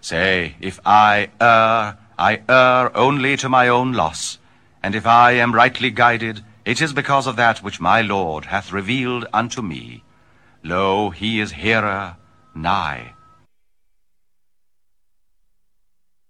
Say, if I err only to my own loss, and if I am rightly guided, it is because of that which my Lord hath revealed unto me. Lo, he is hearer, nigh,